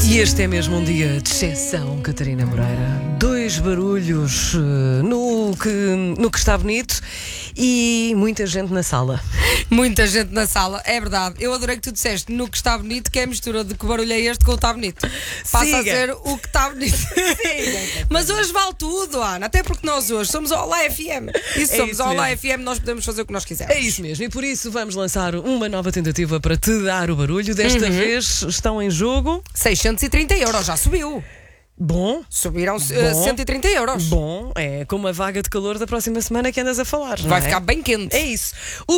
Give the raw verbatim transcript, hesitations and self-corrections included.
E este é mesmo um dia de exceção, Catarina Moreira. Dois barulhos uh, no, que, no que está bonito e muita gente na sala. Muita gente na sala, é verdade. Eu adorei que tu disseste no que está bonito, que é a mistura de que barulho é este com o está bonito. Passa Siga. a ser o que está bonito. Mas hoje vale tudo, Ana, até porque nós hoje somos a Olá F M. E se É somos isso a Olá mesmo. F M, nós podemos fazer o que nós quisermos. É isso mesmo, e por isso vamos lançar uma nova tentativa para te dar o barulho. Desta Uhum. vez estão em jogo. seiscentos e trinta euros, já subiu. Bom, Subiram uh, Bom. cento e trinta euros. bom, é como a vaga de calor da próxima semana que andas a falar. não Vai é? ficar bem quente. É isso.